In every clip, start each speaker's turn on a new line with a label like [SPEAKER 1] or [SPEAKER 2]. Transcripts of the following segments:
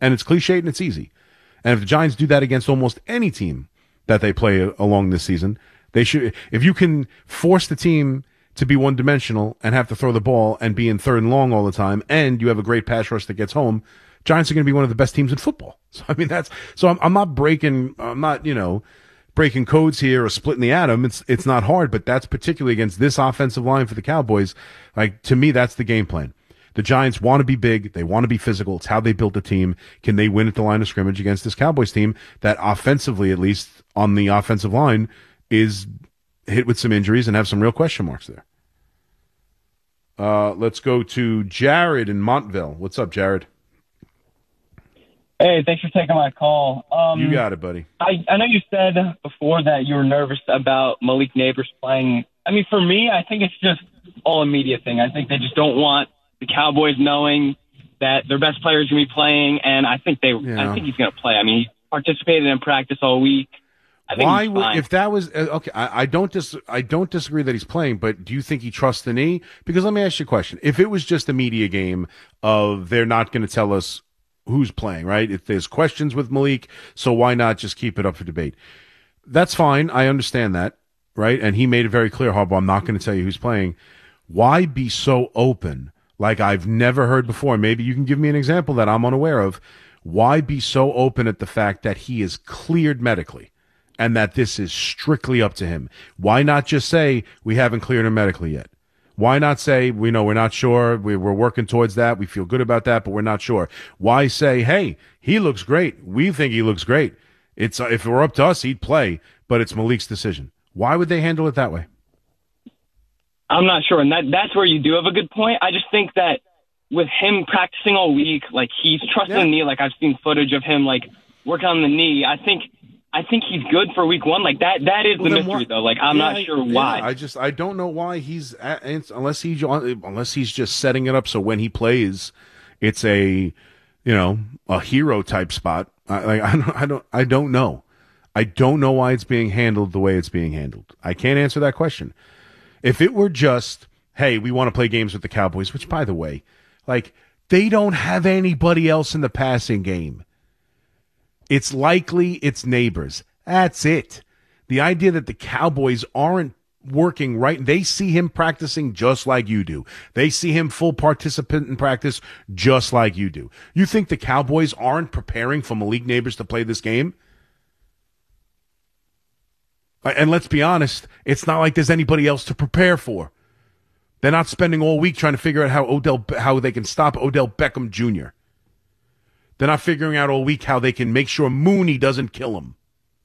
[SPEAKER 1] And it's cliched and it's easy. And if the Giants do that against almost any team that they play along this season, they should. If you can force the team to be one-dimensional and have to throw the ball and be in third and long all the time, and you have a great pass rush that gets home, Giants are going to be one of the best teams in football. So I mean, I'm not breaking codes here or splitting the atom. It's not hard, but that's particularly against this offensive line for the Cowboys. Like, to me, that's the game plan. The Giants want to be big. They want to be physical. It's how they built the team. Can they win at the line of scrimmage against this Cowboys team that offensively, at least on the offensive line, is hit with some injuries and have some real question marks there? Let's go to Jared in Montville. What's up, Jared?
[SPEAKER 2] Hey, thanks for taking my call.
[SPEAKER 1] You got it, buddy.
[SPEAKER 2] I know you said before that you were nervous about Malik Nabers playing. I mean, for me, I think it's just all a media thing. I think they just don't want the Cowboys knowing that their best player is going to be playing, and I think he's going to play. I mean, he participated in practice all week. I think he's fine.
[SPEAKER 1] If that was okay, I don't disagree that he's playing, but do you think he trusts the knee? Because let me ask you a question: if it was just a media game of they're not going to tell us who's playing, right? If there's questions with Malik, so why not just keep it up for debate? That's fine. I understand that, right? And he made it very clear, Harbaugh, I'm not going to tell you who's playing. Why be so open? Like I've never heard before. Maybe you can give me an example that I'm unaware of. Why be so open at the fact that he is cleared medically and that this is strictly up to him? Why not just say we haven't cleared him medically yet? Why not say, we're not sure, we're working towards that, we feel good about that, but we're not sure? Why say, hey, he looks great, we think he looks great. It's if it were up to us, he'd play, but it's Malik's decision. Why would they handle it that way?
[SPEAKER 2] I'm not sure, and that's where you do have a good point. I just think that with him practicing all week, like he's trusting the knee, like I've seen footage of him like working on the knee. I think he's good for week one. Like that is the mystery, though. Like I'm not sure why.
[SPEAKER 1] I don't know why he's unless he's just setting it up so when he plays, it's a hero type spot. I don't know. I don't know why it's being handled the way it's being handled. I can't answer that question. If it were just, hey, we want to play games with the Cowboys, which by the way, like they don't have anybody else in the passing game. It's likely it's Nabers. That's it. The idea that the Cowboys aren't working right, they see him practicing just like you do. They see him full participant in practice just like you do. You think the Cowboys aren't preparing for Malik Nabers to play this game? And let's be honest, it's not like there's anybody else to prepare for. They're not spending all week trying to figure out how they can stop Odell Beckham Jr. They're not figuring out all week how they can make sure Mooney doesn't kill him.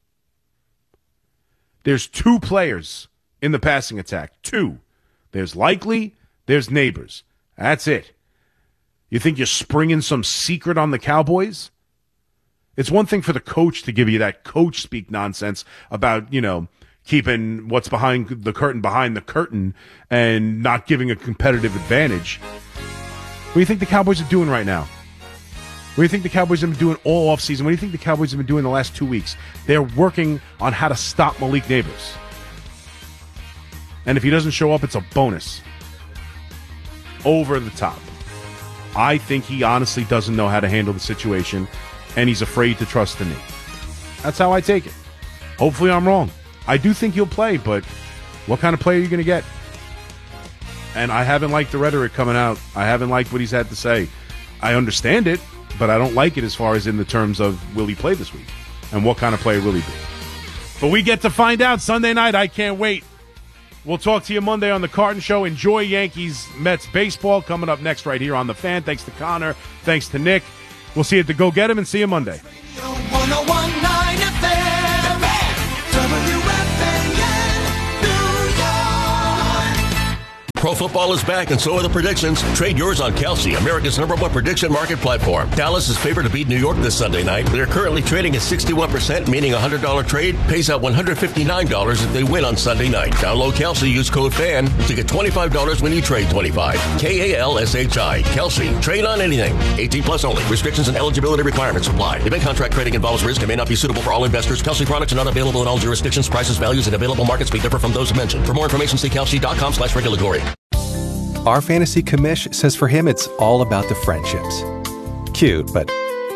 [SPEAKER 1] There's two players in the passing attack. Two. There's Likely, there's Nabers. That's it. You think you're springing some secret on the Cowboys? It's one thing for the coach to give you that coach speak nonsense about, keeping what's behind the curtain and not giving a competitive advantage. What do you think the Cowboys are doing right now? What do you think the Cowboys have been doing all offseason? What do you think the Cowboys have been doing the last 2 weeks? They're working on how to stop Malik Nabers. And if he doesn't show up, it's a bonus. Over the top. I think he honestly doesn't know how to handle the situation, and he's afraid to trust the knee. That's how I take it. Hopefully I'm wrong. I do think he'll play, but what kind of player are you going to get? And I haven't liked the rhetoric coming out. I haven't liked what he's had to say. I understand it, but I don't like it as far as in the terms of will he play this week? And what kind of player will he be? But we get to find out Sunday night. I can't wait. We'll talk to you Monday on The Carton Show. Enjoy Yankees-Mets baseball coming up next right here on The Fan. Thanks to Connor. Thanks to Nick. We'll see you at the Go Get 'Em and see you Monday.
[SPEAKER 3] Pro football is back, and so are the predictions. Trade yours on Kalshi, America's #1 prediction market platform. Dallas is favored to beat New York this Sunday night. They're currently trading at 61%, meaning a $100 trade pays out $159 if they win on Sunday night. Download Kalshi, use code FAN to get $25 when you trade 25. Kalshi. Kalshi. Trade on anything. 18 plus only. Restrictions and eligibility requirements apply. Event contract trading involves risk and may not be suitable for all investors. Kalshi products are not available in all jurisdictions. Prices, values, and available markets may differ from those mentioned. For more information, see kalshi.com/regulatory.
[SPEAKER 4] Our fantasy commish says for him it's all about the friendships. Cute, but